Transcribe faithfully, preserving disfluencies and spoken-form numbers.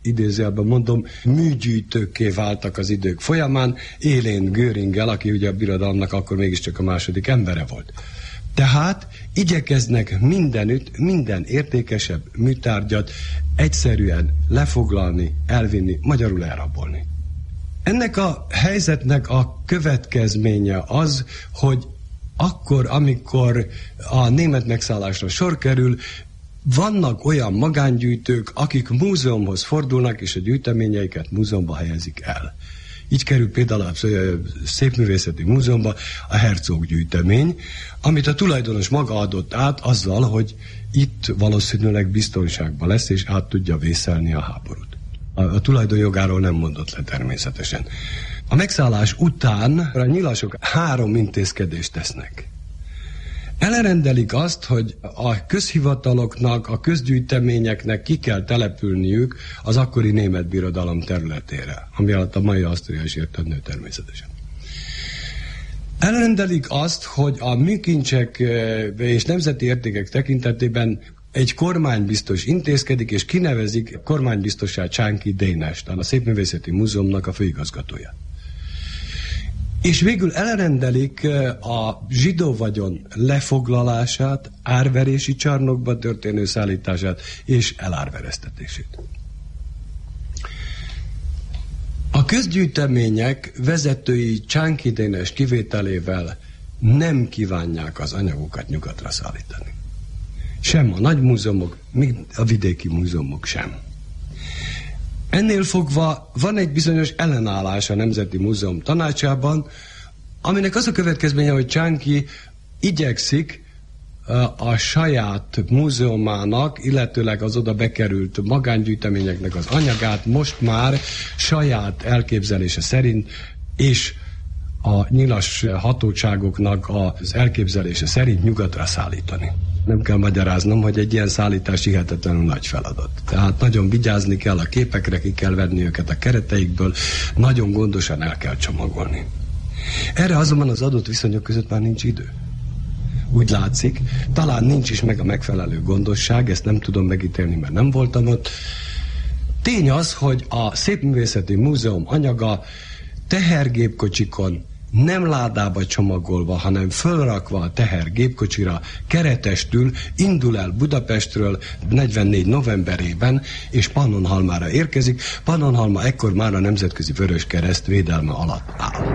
idézőjelben mondom, műgyűjtőkké váltak az idők folyamán, élén Göringgel, aki ugye a birodalomnak akkor mégiscsak a második embere volt. Tehát igyekeznek mindenütt, minden értékesebb műtárgyat egyszerűen lefoglalni, elvinni, magyarul elrabolni. Ennek a helyzetnek a következménye az, hogy akkor, amikor a német megszállásra sor kerül, vannak olyan magángyűjtők, akik múzeumhoz fordulnak, és a gyűjteményeiket múzeumba helyezik el. Így kerül például a Szépművészeti Múzeumba a Herzog gyűjtemény, amit a tulajdonos maga adott át azzal, hogy itt valószínűleg biztonságban lesz, és át tudja vészelni a háborút. A, a tulajdonjogáról nem mondott le természetesen. A megszállás után a nyilasok három intézkedést tesznek. Elrendelik azt, hogy a közhivataloknak, a közgyűjteményeknek ki kell települniük az akkori német birodalom területére, ami alatt a mai Ausztria is értendő természetesen. Elrendelik azt, hogy a műkincsek és nemzeti értékek tekintetében egy kormánybiztos intézkedik, és kinevezik kormánybiztossá Csánki Dénest, a Szépművészeti Múzeumnak a főigazgatója. És végül elrendelik a zsidó vagyon lefoglalását, árverési csarnokba történő szállítását és elárvereztetését. A közgyűjtemények vezetői Csánki Dénes kivételével nem kívánják az anyagokat nyugatra szállítani. Sem a nagy múzeumok, még a vidéki múzeumok sem. Ennél fogva van egy bizonyos ellenállás a Nemzeti Múzeum tanácsában, aminek az a következménye, hogy Csánki igyekszik a saját múzeumának, illetőleg az oda bekerült magángyűjteményeknek az anyagát most már saját elképzelése szerint és a nyilas hatóságoknak az elképzelése szerint nyugatra szállítani. Nem kell magyaráznom, hogy egy ilyen szállítás hihetetlenül nagy feladat. Tehát nagyon vigyázni kell a képekre, ki kell venni őket a kereteikből, nagyon gondosan el kell csomagolni. Erre azonban az adott viszonyok között már nincs idő. Úgy látszik, talán nincs is meg a megfelelő gondosság, ezt nem tudom megítélni, mert nem voltam ott. Tény az, hogy a Szépművészeti Múzeum anyaga tehergépkocsikon, nem ládába csomagolva, hanem fölrakva a tehergépkocsira, keretestül indul el Budapestről negyvennégy novemberében, és Pannonhalmára érkezik. Pannonhalma ekkor már a Nemzetközi Vöröskereszt védelme alatt áll.